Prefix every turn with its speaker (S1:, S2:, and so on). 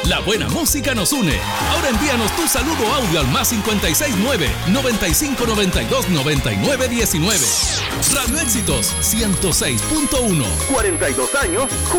S1: La buena música nos une. Ahora envíanos tu saludo audio al más 569-9592-9919. Radio Éxitos 106.1.
S2: 42 años